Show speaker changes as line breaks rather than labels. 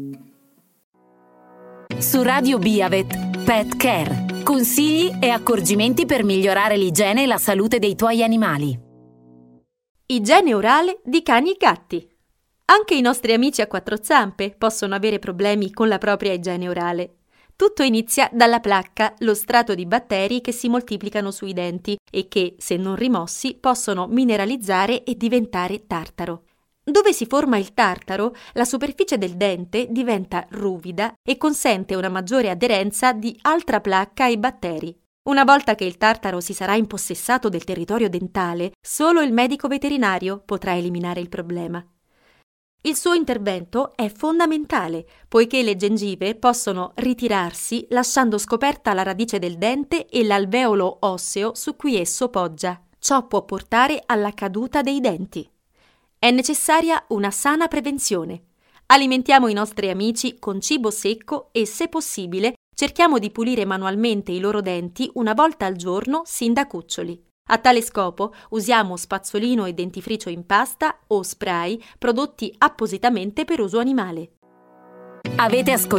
Su Radio Biavet, Pet Care. Consigli e accorgimenti per migliorare l'igiene e la salute dei tuoi animali.
Igiene orale di cani e gatti. Anche i nostri amici a quattro zampe possono avere problemi con la propria igiene orale. Tutto inizia dalla placca, lo strato di batteri che si moltiplicano sui denti e che, se non rimossi, possono mineralizzare e diventare tartaro. Dove si forma il tartaro, la superficie del dente diventa ruvida e consente una maggiore aderenza di altra placca ai batteri. Una volta che il tartaro si sarà impossessato del territorio dentale, solo il medico veterinario potrà eliminare il problema. Il suo intervento è fondamentale, poiché le gengive possono ritirarsi lasciando scoperta la radice del dente e l'alveolo osseo su cui esso poggia. Ciò può portare alla caduta dei denti. È necessaria una sana prevenzione. Alimentiamo i nostri amici con cibo secco e, se possibile, cerchiamo di pulire manualmente i loro denti una volta al giorno sin da cuccioli. A tale scopo usiamo spazzolino e dentifricio in pasta o spray prodotti appositamente per uso animale.
Avete ascoltato